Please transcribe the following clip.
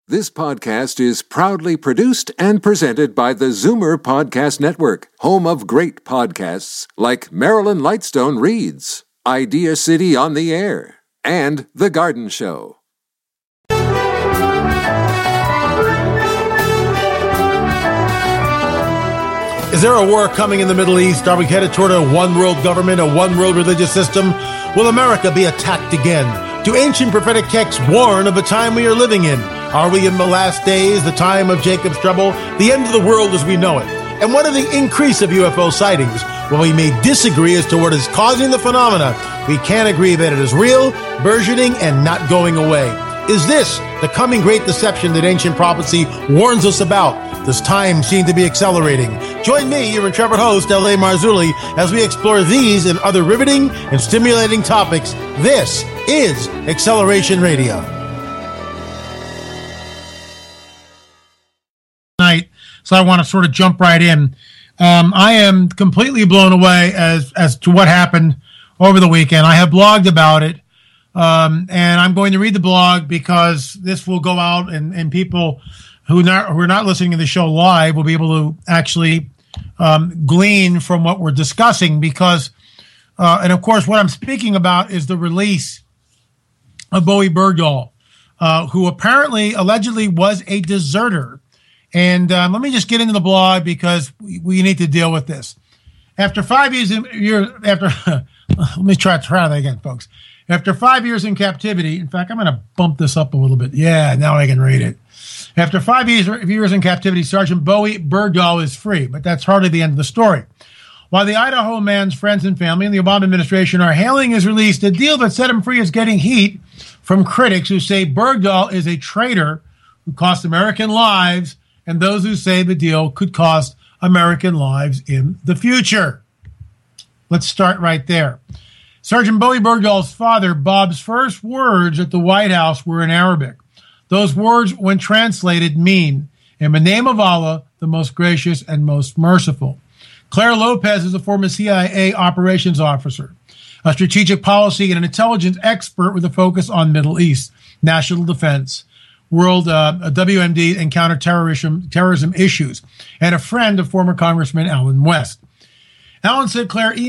This podcast is proudly produced and presented by the Zoomer Podcast Network, home of great podcasts like Marilyn Lightstone Reads, Idea City on the Air, and The Garden Show. Is there a war coming in the Middle East? Are we headed toward a one-world government, a one-world religious system? Will America be attacked again? Do ancient prophetic texts warn of the time we are living in? Are we in the last days, the time of Jacob's trouble, the end of the world as we know it? And what of the increase of UFO sightings? Well, we may disagree as to what is causing the phenomena. We can agree that it is real, burgeoning, and not going away. Is this the coming great deception that ancient prophecy warns us about? Does time seem to be accelerating? Join me, your intrepid host, L.A. Marzulli, as we explore these and other riveting and stimulating topics. This is Acceleration Radio. So I want to sort of jump right in. I am completely blown away as to what happened over the weekend. I have blogged about it, and I'm going to read the blog because this will go out, and people who are not listening to the show live will be able to actually glean from what we're discussing. Because, and of course, what I'm speaking about is the release of Bowe Bergdahl, who allegedly was a deserter. And let me just get into the blog because we need to deal with this. After 5 years, let me try that again, folks. After 5 years in captivity, in fact, I'm going to bump this up a little bit. Yeah, now I can read it. After 5 years in captivity, Sergeant Bowe Bergdahl is free, but that's hardly the end of the story. While the Idaho man's friends and family and the Obama administration are hailing his release, the deal that set him free is getting heat from critics who say Bergdahl is a traitor who cost American lives, and those who say the deal could cost American lives in the future. Let's start right there. Sergeant Bowe Bergdahl's father, Bob's first words at the White House were in Arabic. Those words, when translated, mean, in the name of Allah, the most gracious and most merciful. Claire Lopez is a former CIA operations officer, a strategic policy and an intelligence expert with a focus on Middle East, national defense, world WMD and counterterrorism issues, and a friend of former Congressman Allen West. Allen said Claire